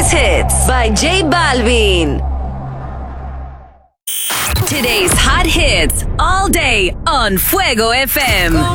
Greatest Hits by J Balvin. Today's hot hits all day on Fuego FM.